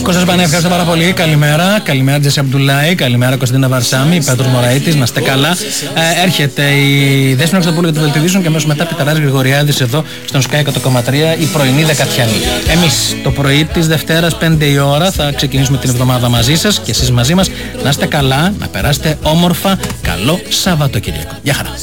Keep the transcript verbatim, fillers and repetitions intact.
Κώστας Μπανέ, ευχαριστώ πάρα πολύ. Καλημέρα. Καλημέρα, Τζεσί Αμπτουλάη. Καλημέρα, Κωνσταντίνα Βαρσάμι. Πέτρος Μωραΐτης. Να είστε καλά. Ε, έρχεται η Δέσποινα Αξιοπούλου για τους Βελτιδίσων και αμέσως μετά Πιταράς Γρηγοριάδης εδώ στον Sky εκατό κόμμα τρία, η πρωινή δεκατιανή. Εμείς το πρωί της Δευτέρας πέντε η ώρα θα ξεκινήσουμε την εβδομάδα μαζί σας και εσείς μαζί μας. Να είστε καλά, να περάσετε όμορφα. Καλό Σαββατοκύριακο. Γεια χαρά.